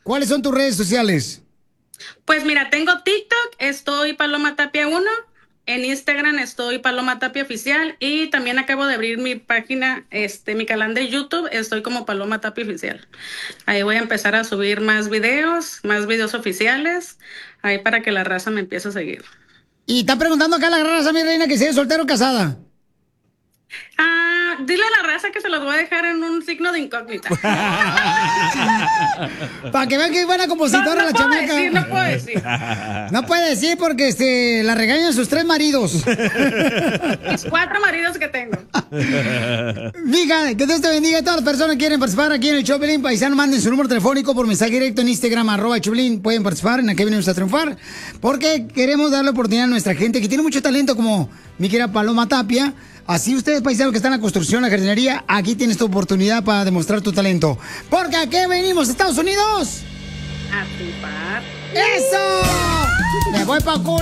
¿Cuáles son tus redes sociales? Pues mira, tengo TikTok, estoy Paloma Tapia 1. En Instagram estoy Paloma Tapia Oficial. Y también acabo de abrir mi página, mi canal de YouTube, estoy como Paloma Tapia Oficial. Ahí voy a empezar a subir más videos oficiales, ahí para que la raza me empiece a seguir. Y está preguntando acá la raza, mi reina, que si es soltero o casada. Dile a la raza que se los voy a dejar en un signo de incógnita. Para que vean que es buena compositora la chamaca. No puedo decir. No puede decir porque la regañan sus 3 maridos. Mis 4 maridos que tengo. Mija, que Dios te bendiga. Todas las personas que quieren participar aquí en el show Pelín, paisano, manden su número telefónico por mensaje directo en Instagram, @Choplin. Pueden participar, en aquí venimos a triunfar. Porque queremos darle oportunidad a nuestra gente que tiene mucho talento, como mi querida Paloma Tapia. Así ustedes, paisanos que están en la construcción, la jardinería, aquí tienes tu oportunidad para demostrar tu talento. Porque aquí venimos, Estados Unidos. A triunfar. ¡Eso! ¡Me voy pa' culo!